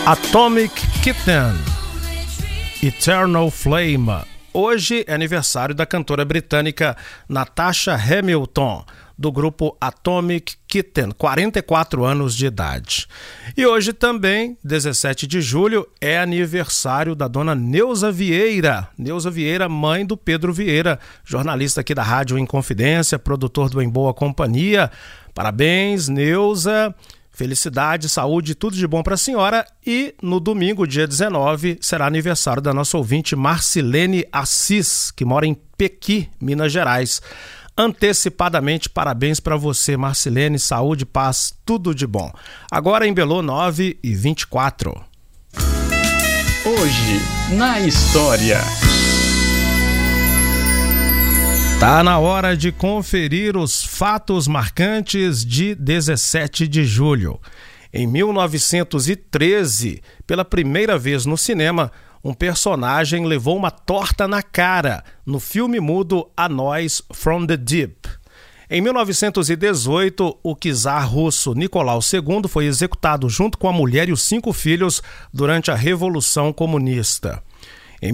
Atomic Kitten, Eternal Flame. Hoje é aniversário da cantora britânica Natasha Hamilton, do grupo Atomic Kitten, 44 anos de idade. E hoje também, 17 de julho, é aniversário da dona Neuza Vieira. Neuza Vieira, mãe do Pedro Vieira, jornalista aqui da Rádio Inconfidência, produtor do Em Boa Companhia. Parabéns, Neuza. Felicidade, saúde, tudo de bom para a senhora. E no domingo, dia 19, será aniversário da nossa ouvinte Marcilene Assis, que mora em Pequi, Minas Gerais. Antecipadamente, parabéns para você, Marcilene, saúde, paz, tudo de bom. Agora em Belô, 9h24. Hoje, na história. Tá na hora de conferir os fatos marcantes de 17 de julho. Em 1913, pela primeira vez no cinema, um personagem levou uma torta na cara no filme mudo A Noise from the Deep. Em 1918, o czar russo Nicolau II foi executado junto com a mulher e os 5 filhos durante a Revolução Comunista. Em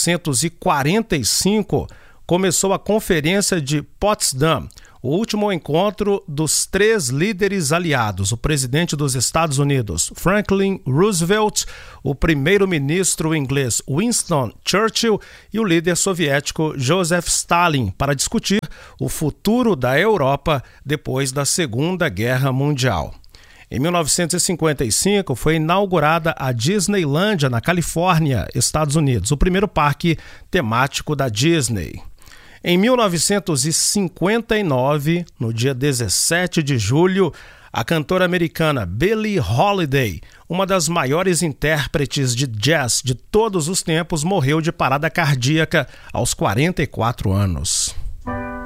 1945, começou a Conferência de Potsdam, o último encontro dos 3 líderes aliados, o presidente dos Estados Unidos, Franklin Roosevelt, o primeiro-ministro inglês Winston Churchill e o líder soviético Joseph Stalin, para discutir o futuro da Europa depois da Segunda Guerra Mundial. Em 1955, foi inaugurada a Disneylândia, na Califórnia, Estados Unidos, o primeiro parque temático da Disney. Em 1959, no dia 17 de julho, a cantora americana Billie Holiday, uma das maiores intérpretes de jazz de todos os tempos, morreu de parada cardíaca aos 44 anos.